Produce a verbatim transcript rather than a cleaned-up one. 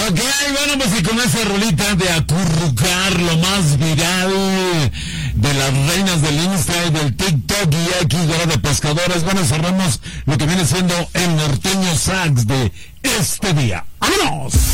Ok, bueno, pues y con esa rolita de acurrucar lo más viral de las reinas del Insta y del TikTok y X hora de pescadores, bueno, cerramos lo que viene siendo el norteño sax de este día. ¡Vámonos!